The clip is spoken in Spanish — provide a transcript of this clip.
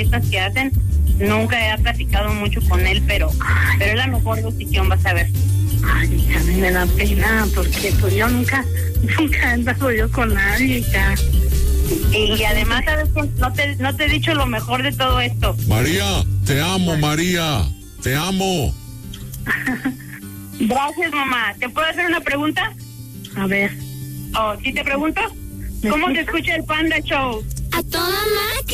fiestas que hacen. Nunca he platicado mucho con él, pero es la mejor decisión, vas a ver. Ay, hija, a mí me da pena, porque pues yo nunca he andado yo con nadie, hija. Y además, ¿sabes qué? No te he dicho lo mejor de todo esto. María, te amo, María. Te amo. Gracias, mamá. ¿Te puedo hacer una pregunta? A ver. ¿Sí te pregunto? ¿Cómo te escucha el Panda Show? A toda máquina.